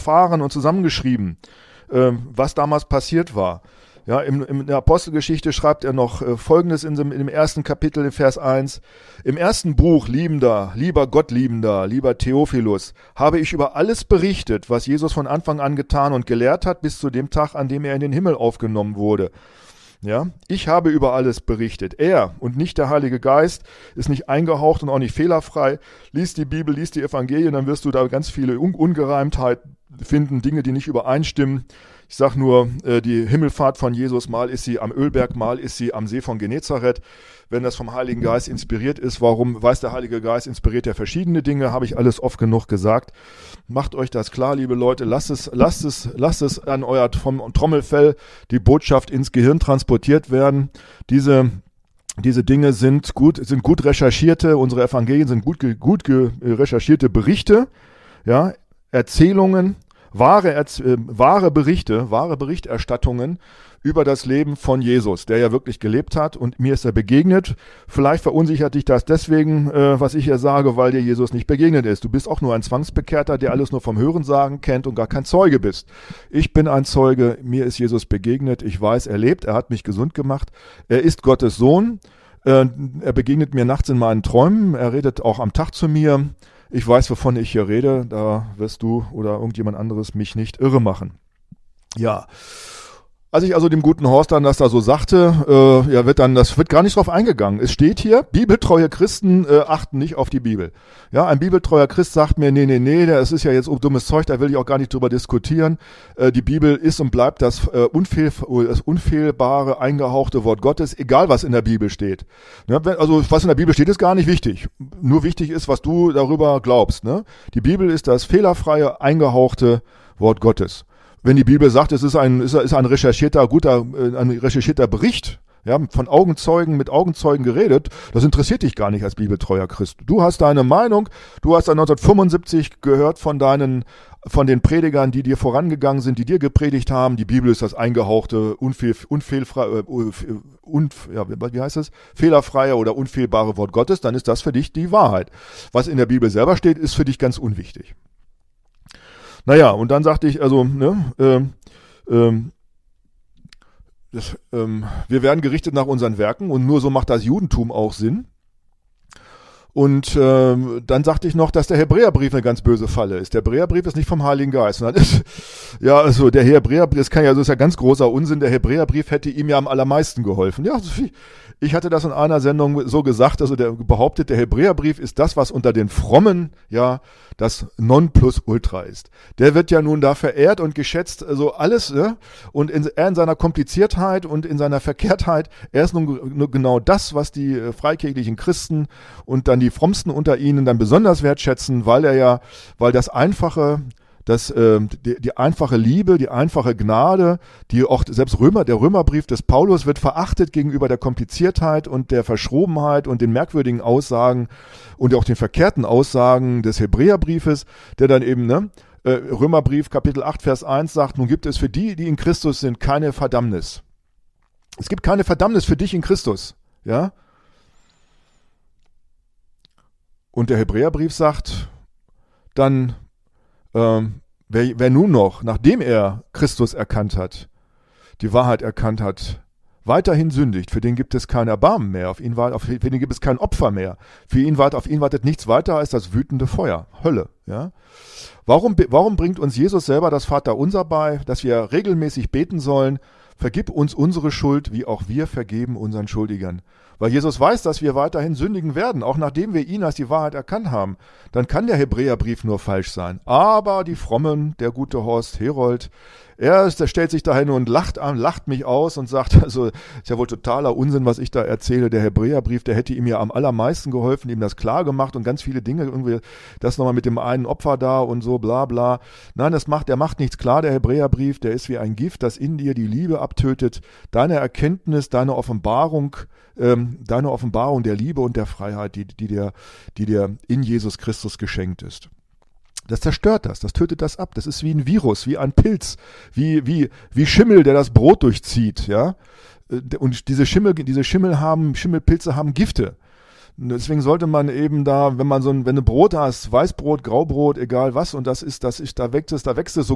erfahren und zusammengeschrieben, was damals passiert war. Ja, in der Apostelgeschichte schreibt er noch Folgendes in dem ersten Kapitel, in Vers 1. Im ersten Buch, lieber Gottliebender, lieber Theophilus, habe ich über alles berichtet, was Jesus von Anfang an getan und gelehrt hat, bis zu dem Tag, an dem er in den Himmel aufgenommen wurde. Ja, ich habe über alles berichtet. Er und nicht der Heilige Geist ist nicht eingehaucht und auch nicht fehlerfrei. Lies die Bibel, lies die Evangelien, dann wirst du da ganz viele Ungereimtheiten finden, Dinge, die nicht übereinstimmen. Ich sage nur, die Himmelfahrt von Jesus, mal ist sie am Ölberg, mal ist sie am See von Genezareth. Wenn das vom Heiligen Geist inspiriert ist, warum weiß der Heilige Geist, inspiriert er verschiedene Dinge, habe ich alles oft genug gesagt. Macht euch das klar, liebe Leute, lasst es an euer Trommelfell, die Botschaft ins Gehirn transportiert werden. Diese Dinge sind gut recherchierte, unsere Evangelien sind gut recherchierte Berichte, ja, Erzählungen, wahre Berichterstattungen über das Leben von Jesus, der ja wirklich gelebt hat und mir ist er begegnet. Vielleicht verunsichert dich das deswegen, was ich hier sage, weil dir Jesus nicht begegnet ist. Du bist auch nur ein Zwangsbekehrter, der alles nur vom Hörensagen kennt und gar kein Zeuge bist. Ich bin ein Zeuge, mir ist Jesus begegnet, ich weiß, er lebt, er hat mich gesund gemacht, er ist Gottes Sohn, er begegnet mir nachts in meinen Träumen, er redet auch am Tag zu mir. Ich weiß, wovon ich hier rede, da wirst du oder irgendjemand anderes mich nicht irre machen. Ja, als ich also dem guten Horst dann das da so sagte, das wird gar nicht drauf eingegangen. Es steht hier, bibeltreue Christen achten nicht auf die Bibel. Ja, ein bibeltreuer Christ sagt mir, nee, das ist ja jetzt dummes Zeug, da will ich auch gar nicht drüber diskutieren. Die Bibel ist und bleibt das unfehlbare, eingehauchte Wort Gottes, egal was in der Bibel steht. Ja, also was in der Bibel steht, ist gar nicht wichtig. Nur wichtig ist, was du darüber glaubst. Ne? Die Bibel ist das fehlerfreie, eingehauchte Wort Gottes. Wenn die Bibel sagt, es ist ein recherchierter Bericht, ja, von Augenzeugen, mit Augenzeugen geredet, das interessiert dich gar nicht als bibeltreuer Christ. Du hast deine Meinung, du hast dann 1975 gehört von den Predigern, die dir vorangegangen sind, die dir gepredigt haben, die Bibel ist das eingehauchte, fehlerfreie oder unfehlbare Wort Gottes, dann ist das für dich die Wahrheit. Was in der Bibel selber steht, ist für dich ganz unwichtig. Naja, und dann sagte ich, also, wir werden gerichtet nach unseren Werken und nur so macht das Judentum auch Sinn. Und dann sagte ich noch, dass der Hebräerbrief eine ganz böse Falle ist. Der Hebräerbrief ist nicht vom Heiligen Geist. Und dann ist, ja, also der Hebräerbrief, das ist ja ganz großer Unsinn. Der Hebräerbrief hätte ihm ja am allermeisten geholfen. Ja, ich hatte das in einer Sendung so gesagt, also der behauptet, der Hebräerbrief ist das, was unter den Frommen ja das Nonplusultra ist. Der wird ja nun da verehrt und geschätzt, also alles, ja? Und er in seiner Kompliziertheit und in seiner Verkehrtheit, er ist nun genau das, was die freikirchlichen Christen und dann die Frommsten unter ihnen dann besonders wertschätzen, weil die einfache Liebe, die einfache Gnade, die auch selbst der Römerbrief des Paulus wird verachtet gegenüber der Kompliziertheit und der Verschrobenheit und den merkwürdigen Aussagen und auch den verkehrten Aussagen des Hebräerbriefes, der dann eben, Römerbrief Kapitel 8 Vers 1 sagt, nun gibt es für die in Christus sind, keine Verdammnis. Es gibt keine Verdammnis für dich in Christus, ja? Und der Hebräerbrief sagt dann, wer nun noch, nachdem er Christus erkannt hat, die Wahrheit erkannt hat, weiterhin sündigt, für den gibt es kein Erbarmen mehr, für den gibt es kein Opfer mehr. Auf ihn wartet nichts weiter als das wütende Feuer, Hölle. Ja? Warum bringt uns Jesus selber das Vaterunser bei, dass wir regelmäßig beten sollen, vergib uns unsere Schuld, wie auch wir vergeben unseren Schuldigern. Weil Jesus weiß, dass wir weiterhin sündigen werden, auch nachdem wir ihn als die Wahrheit erkannt haben. Dann kann der Hebräerbrief nur falsch sein. Aber die Frommen, der gute Horst Herold, der stellt sich dahin und lacht mich aus und sagt, also ist ja wohl totaler Unsinn, was ich da erzähle. Der Hebräerbrief, der hätte ihm ja am allermeisten geholfen, ihm das klar gemacht und ganz viele Dinge, irgendwie das nochmal mit dem einen Opfer da und so, bla bla. Nein, der macht nichts klar, der Hebräerbrief, der ist wie ein Gift, das in dir die Liebe abtötet. Deine Erkenntnis, deine Offenbarung der Liebe und der Freiheit, die dir in Jesus Christus geschenkt ist. Das zerstört das tötet das ab. Das ist wie ein Virus, wie ein Pilz, wie Schimmel, der das Brot durchzieht, ja. Und diese Schimmelpilze haben Gifte. Deswegen sollte man eben da, wenn du Brot hast, Weißbrot, Graubrot, egal was, und da wächst es so